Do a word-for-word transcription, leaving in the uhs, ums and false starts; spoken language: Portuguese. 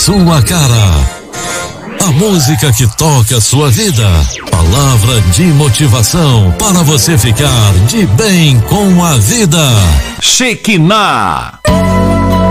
sua cara. A música que toca a sua vida. Palavra de motivação para você ficar de bem com a vida. Shekinah.